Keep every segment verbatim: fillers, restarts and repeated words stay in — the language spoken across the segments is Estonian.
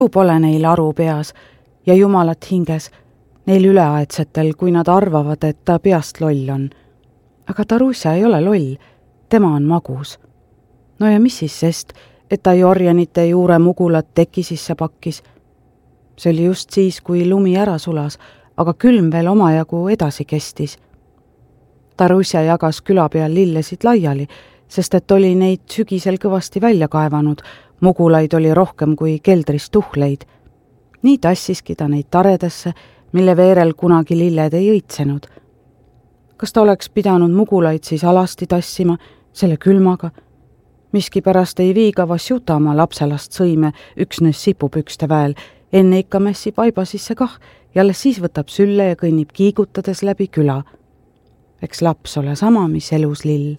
Pole neil aru peas ja jumalat hinges, neil üleaedsetel, kui nad arvavad, et ta peast loll on. Aga Tarusja ei ole loll, tema on magus. No ja mis siis sest, et ta jorjanite juure mugulat teki sisse pakkis? See oli just siis, kui lumi ära sulas, aga külm veel omajagu edasi kestis. Tarusja jagas küla peal lillesid laiali, sest et oli neid sügisel kõvasti välja kaevanud, mugulaid oli rohkem kui keldris tuhleid. Nii tassiski ta neid taredesse, mille veerel kunagi lilled ei õitsenud. Kas ta oleks pidanud mugulaid siis alasti tassima, selle külmaga? Miski pärast ei viiga Vasjuta oma lapselast sõime üksnes sipupükste väel, enne ikka mässib vaiba sisse kah ja alles siis võtab sülle ja kõnnib kiigutades läbi küla. Eks laps ole sama, mis elus lill.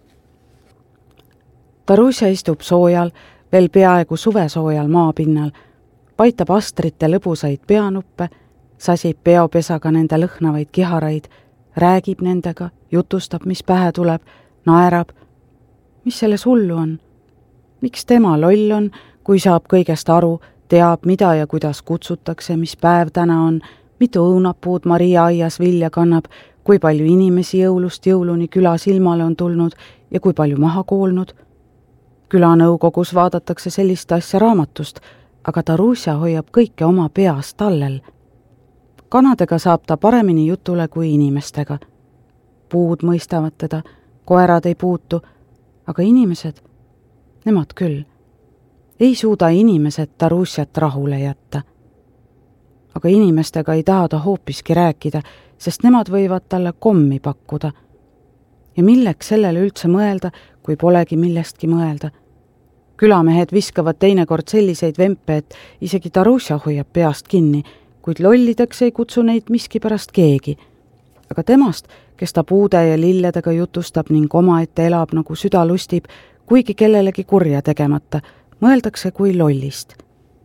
Tarusja istub soojal, veel peaaegu suvesoojal maapinnal, paitab astrite lõbusaid peanuppe, sasib peopesaga nende lõhnavaid kiharaid, räägib nendega, jutustab, mis pähe tuleb, naerab. Mis selles hullu on? Miks tema loll on, kui saab kõigest aru, teab, mida ja kuidas kutsutakse, mis päev täna on, mitu õunapuud Maria aias vilja kannab, kui palju inimesi jõulust jõuluni küla silmale on tulnud ja kui palju maha koolnud. Külanõukogus vaadatakse sellist asja raamatust, aga Tarusja hoiab kõike oma peas tallel. Kanadega saab ta paremini jutule kui inimestega. Puud mõistavad teda, koerad ei puutu, aga inimesed, nemad küll. Ei suuda inimesed Tarusjat rahule jätta. Aga inimestega ei taha ta hoopiski rääkida, sest nemad võivad talle kommi pakkuda. Ja milleks sellele üldse mõelda, kui polegi millestki mõelda? Külamehed viskavad teinekord selliseid vempe, et isegi Tarusja hoiab peast kinni, kuid lollideks ei kutsu neid miski pärast keegi. Aga temast, kes ta puude ja lilledega jutustab ning omaette elab nagu süda lustib, kuigi kellelegi kurja tegemata, mõeldakse kui lollist.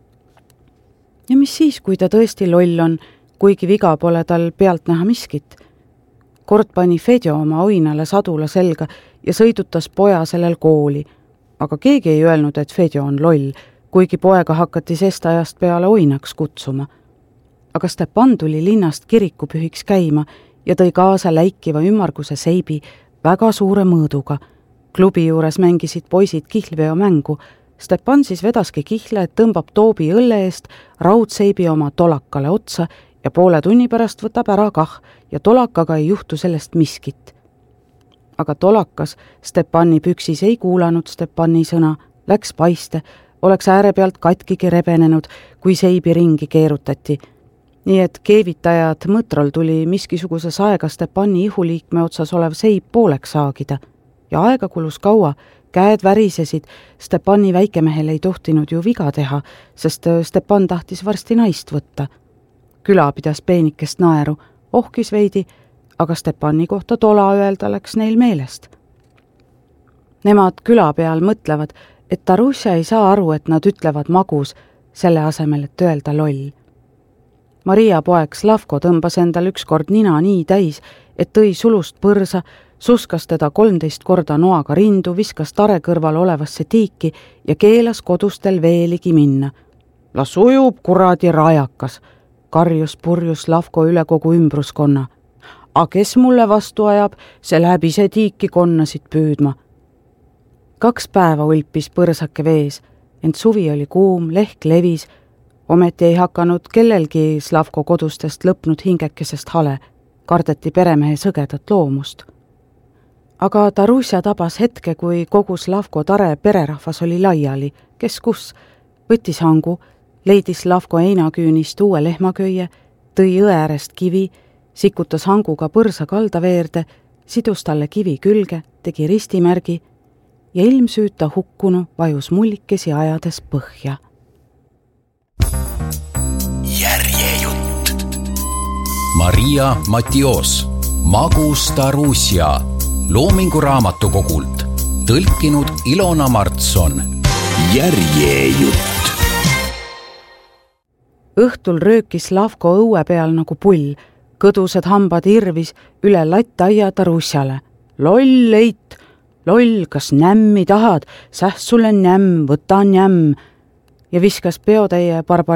Ja mis siis, kui ta tõesti loll on, kuigi viga pole tal pealt näha miskit? Kord pani Fedjo oma oinale sadula selga ja sõidutas poja sellel kooli, aga keegi ei öelnud, et Fedjo on loll, kuigi poega hakati sest ajast peale oinaks kutsuma. Aga Stepan tuli linnast kirikupühiks käima ja tõi kaasa läikiva ümmarguse seibi väga suure mõõduga. Klubi juures mängisid poisid kihlveo mängu. Stepan siis vedaski kihle, et tõmbab Toobi õlle eest raudseibi oma tolakale otsa ja poole tunni pärast võtab ära kah ja tolakaga ei juhtu sellest miskit. Aga tolakas Stepani püksis ei kuulanud Stepani sõna, läks paiste, oleks ääre pealt katkigi rebenenud, kui seibi ringi keerutati. Nii et keevitajad mõtrol tuli miskisuguse saega Stepani ihuliikme otsas olev seib pooleks saagida. Ja aega kulus kaua, käed värisesid, Stepani väikemehel ei tohtinud ju viga teha, sest Stepan tahtis varsti naist võtta. Küla pidas peenikest naeru, ohkis veidi, aga Stepani kohta tola öelda läks neil meelest. Nemad küla peal mõtlevad, et Tarusja ei saa aru, et nad ütlevad magus, selle asemel, et öelda loll. Maria poeg Slavko tõmbas endal ükskord nina nii täis, et tõi sulust põrsa, suskas teda kolmteist korda noaga rindu, viskas tare kõrval olevasse tiiki ja keelas kodustel veeligi minna. Las ujub kuradi rajakas, karjus purjus Slavko üle kogu ümbruskonna. A kes mulle vastu ajab, see läheb ise tiiki konnasid püüdma. Kaks päeva ulpis põrsake vees, ent suvi oli kuum, lehk levis, ometi ei hakanud kellelgi Slavko kodustest lõpnud hingekesest hale, kardeti peremehe sõgedat loomust. Aga Tarusja tabas hetke, kui kogu Slavko tare pererahvas oli laiali, kes kus, võttis hangu, leidis Slavko einaküünist uue lehmaköie, tõi õe äärest kivi, sikutas hanguga põrsa kalda veerde, sidus talle kivi külge, tegi ristimärgi ja ilmsüüta hukkunu vajus mullikesi ajades põhja. Järjejutt. Maria Matios, Magus Tarusja, Loomingu raamatukogult, tõlkinud Ilona Martson. Järjejutt. Õhtul röökis Slavko õue peal nagu pull, kõdused hambad irvis üle lattaia Tarusjale. Loll leit, loll, kas nämmi tahad, säh sulle nämm, võta nämm. ja viskas peotäie Barbara